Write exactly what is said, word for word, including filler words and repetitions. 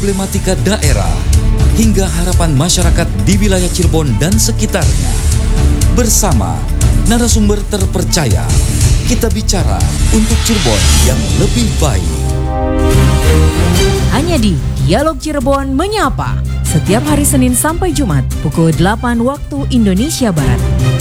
problematika daerah, hingga harapan masyarakat di wilayah Cirebon dan sekitarnya. Bersama narasumber terpercaya, kita bicara untuk Cirebon yang lebih baik. Hanya di Dialog Cirebon Menyapa, setiap hari Senin sampai Jumat pukul delapan waktu Indonesia Barat.